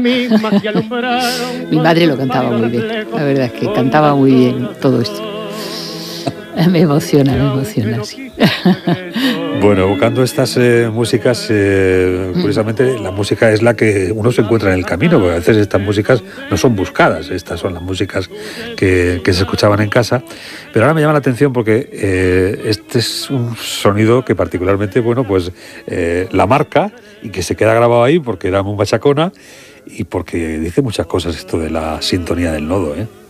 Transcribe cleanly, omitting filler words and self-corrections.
Mi madre lo cantaba muy bien, la verdad es que cantaba muy bien todo esto. Me emociona, sí. Bueno, buscando estas músicas, curiosamente la música es la que uno se encuentra en el camino, porque a veces estas músicas no son buscadas, estas son las músicas que se escuchaban en casa. Pero ahora me llama la atención porque este es un sonido que particularmente, bueno, pues la marca y que se queda grabado ahí porque era muy machacona y porque dice muchas cosas esto de la sintonía del nodo, ¿eh?